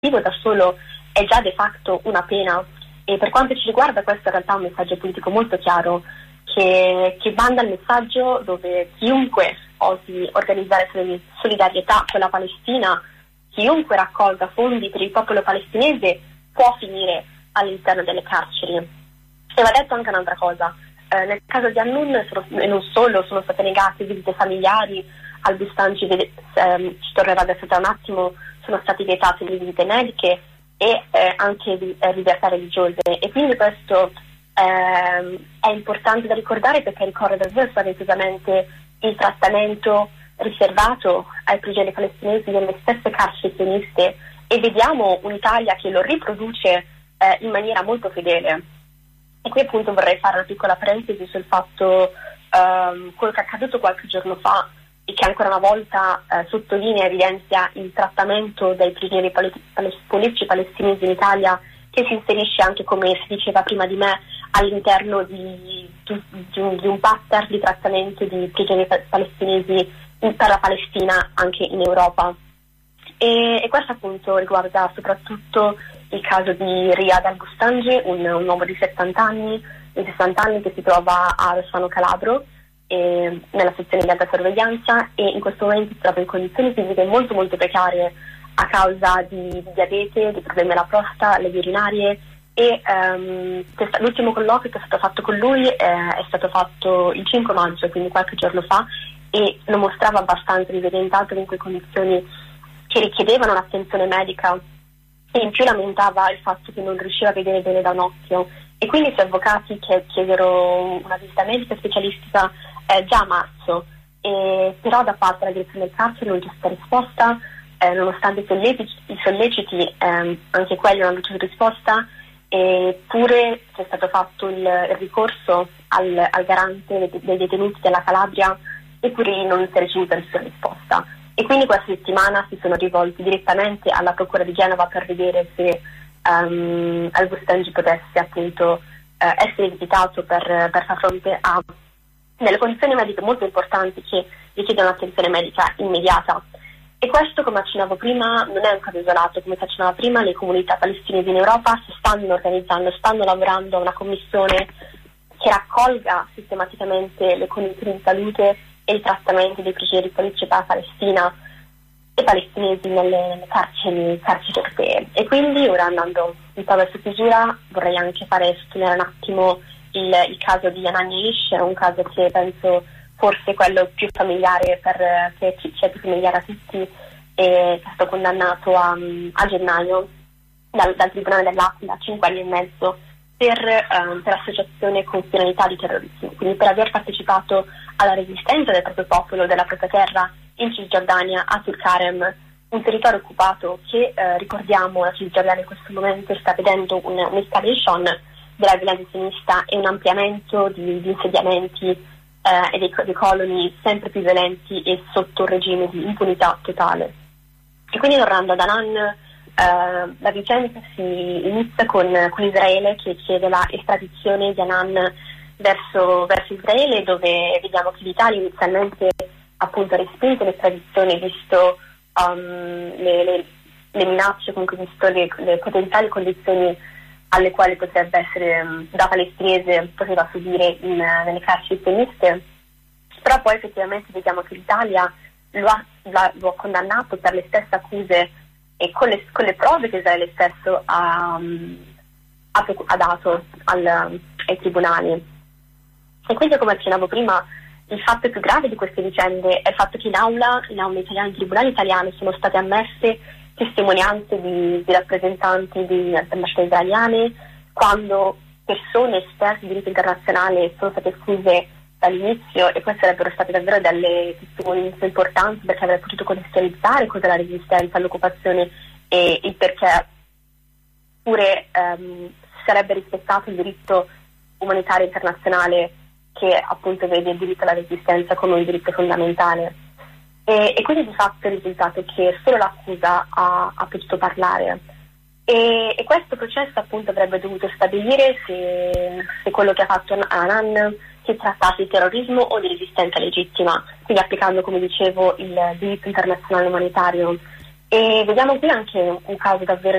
da solo è già de facto una pena, e per quanto ci riguarda questo in realtà è un messaggio politico molto chiaro che manda il messaggio dove chiunque osi organizzare solidarietà con la Palestina, chiunque raccolga fondi per il popolo palestinese può finire all'interno delle carceri. E va detto anche un'altra cosa, nel caso di Hannoun e non solo, sono state negate visite familiari al Bustangi, ci tornerà adesso tra un attimo, sono state vietate le visite mediche e anche libertà religiose, e quindi questo è importante da ricordare, perché ricorda davvero spaventosamente il trattamento riservato ai prigionieri palestinesi nelle stesse carceri sioniste, e vediamo un'Italia che lo riproduce in maniera molto fedele. E qui appunto vorrei fare una piccola parentesi sul fatto quello che è accaduto qualche giorno fa e che ancora una volta sottolinea e evidenzia il trattamento dei prigionieri politici palestinesi in Italia, che si inserisce anche, come si diceva prima di me, all'interno di un pattern di trattamento di prigionieri palestinesi per la Palestina anche in Europa. E questo appunto riguarda soprattutto il caso di Riyad al-Bustangi, un uomo di 60 anni che si trova a Rossano Calabro, nella sezione di alta sorveglianza, e in questo momento si trova in condizioni fisiche molto molto precarie a causa di diabete, di problemi alla prostata, alle urinarie, e l'ultimo colloquio che è stato fatto con lui è stato fatto il 5 maggio, quindi qualche giorno fa, e lo mostrava abbastanza evidentato in quelle condizioni che richiedevano un'attenzione medica, e in più lamentava il fatto che non riusciva a vedere bene da un occhio, e quindi i suoi avvocati che chiesero una visita medica specialistica già a marzo, però da parte della direzione del carcere non c'è stata risposta, nonostante i solleciti anche quelli non hanno ricevuto risposta, eppure c'è stato fatto il ricorso al garante dei detenuti della Calabria, eppure non si è ricevuta nessuna risposta. E quindi questa settimana si sono rivolti direttamente alla Procura di Genova per vedere se al-Bustangi potesse appunto essere visitato per far fronte a delle condizioni mediche molto importanti che richiedono un'attenzione medica immediata. E questo, come accennavo prima, non è un caso isolato. Come si accennava prima, le comunità palestinesi in Europa si stanno organizzando, stanno lavorando a una commissione che raccolga sistematicamente le condizioni di salute e il trattamento dei prigionieri politici della Palestina e palestinesi nelle carceri europee. E quindi, ora andando un po' verso chiusura, vorrei anche sottolineare un attimo il caso di Hanan Yaish, un caso che penso forse quello più familiare che ci è più familiare a tutti, e che è stato condannato a gennaio dal Tribunale dell'Aquila a 5 anni e mezzo per associazione con finalità di terrorismo, quindi per aver partecipato alla resistenza del proprio popolo, della propria terra in Cisgiordania, a Tulkarem, un territorio occupato che, ricordiamo, la Cisgiordania in questo momento sta vedendo un'escalation della violenza sionista e un ampliamento di insediamenti e dei coloni sempre più violenti e sotto un regime di impunità totale. E quindi, tornando ad Hanan, la vicenda si inizia con Israele che chiede la estradizione di Hanan verso Israele, dove vediamo che l'Italia inizialmente appunto ha respinto l'estradizione, visto le minacce, comunque visto le potenziali condizioni alle quali potrebbe essere da palestinese poteva subire nelle carceri sioniste. Però poi effettivamente vediamo che l'Italia lo ha condannato per le stesse accuse e con le prove che Israele stesso ha dato ai tribunali. E quindi, come accennavo prima, il fatto più grave di queste vicende è il fatto che in aula italiana, in tribunali italiani, sono state ammesse testimonianze di rappresentanti di ambasciate israeliane, quando persone esperte di diritto internazionale sono state escluse dall'inizio, e queste sarebbero state davvero delle testimonianze importanti, perché avrebbero potuto contestualizzare cos'è la resistenza all'occupazione e il perché pure sarebbe rispettato il diritto umanitario internazionale, che appunto vede il diritto alla resistenza come un diritto fondamentale. E quindi di fatto è il risultato che solo l'accusa ha potuto parlare, e questo processo appunto avrebbe dovuto stabilire se quello che ha fatto Hanan si trattasse di terrorismo o di resistenza legittima, quindi applicando, come dicevo, il diritto internazionale umanitario. E vediamo qui anche un caso davvero